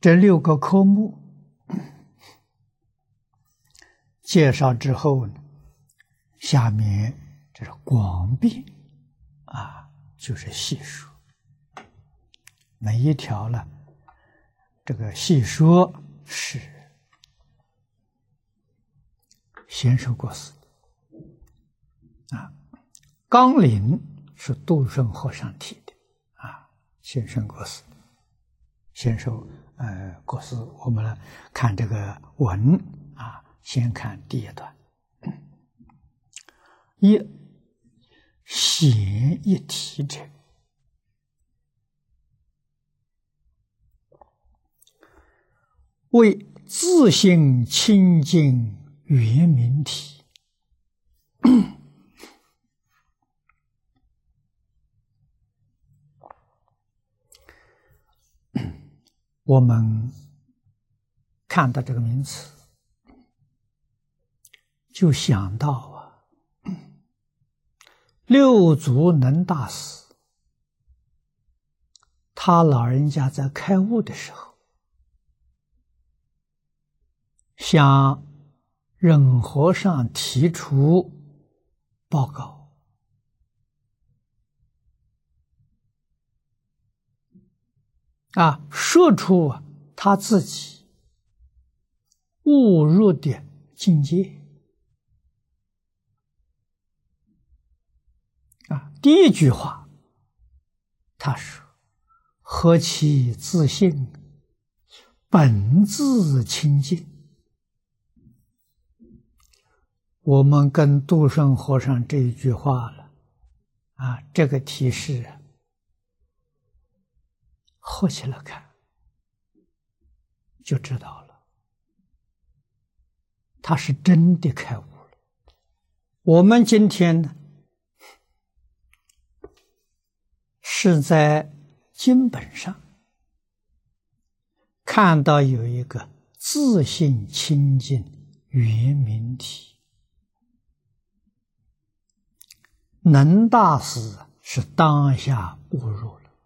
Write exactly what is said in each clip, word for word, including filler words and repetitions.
这六个科目介绍之后呢，下面这是广辩啊，就是细说。每一条呢，这个细说是先生过世啊，纲领是杜顺和尚提的啊，先生过世，先受呃过世。我们来看这个文啊，先看第一段。一显一体者，为自性清净圆明体。我们看到这个名词，就想到啊，六祖能大师，他老人家在开悟的时候，向忍和尚提出报告，啊，说出啊他自己悟入的境界。啊，第一句话，他说：“何其自性，本自清净。”我们跟杜顺和尚这一句话了，啊，这个提示啊，合起来看，就知道了，他是真的开悟了。我们今天呢，是在经本上看到有一个自性清净圆明体。能大师是当下悟入了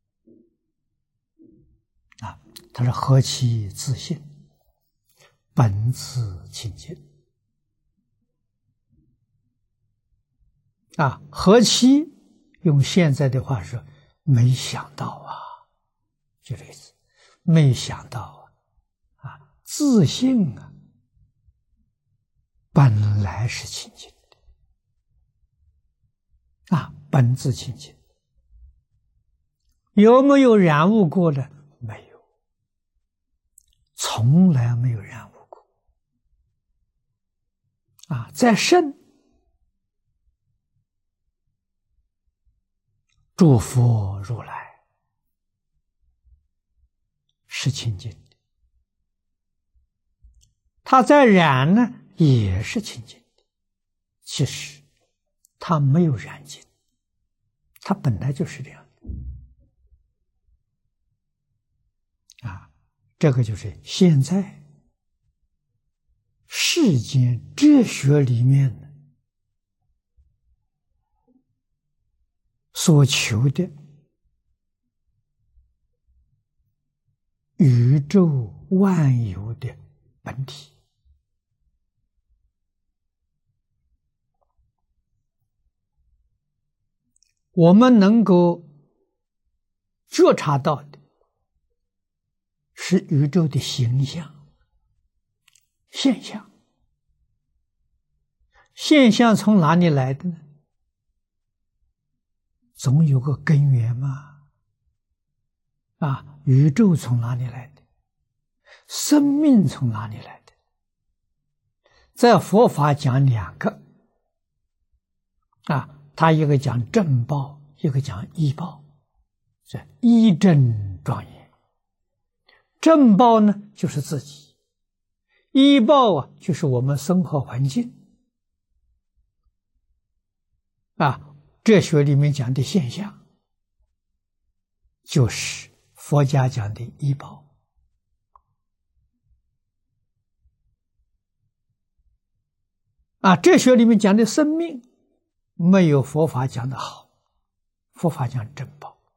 啊，他是何其自性，本自清净啊，何其用现在的话说，没想到啊，就这个意思，没想到啊，啊，自性啊，本来是清净。啊，本自清净，有没有染污过的？没有，从来没有染污过。啊，在圣诸佛如来是清净的，他在染呢也是清净的。其实他没有染净，他本来就是这样的啊。这个就是现在世间哲学里面的所求的宇宙万有的本体。我们能够觉察到的是宇宙的形象、现象。现象从哪里来的呢？总有个根源嘛。啊，宇宙从哪里来的？生命从哪里来的？在佛法讲两个啊。他一个讲正报，一个讲依报，是依正庄严。正报呢，就是自己；依报啊，就是我们生活环境。啊，哲学里面讲的现象，就是佛家讲的依报。啊，哲学里面讲的生命，没有佛法讲的好，佛法讲正报。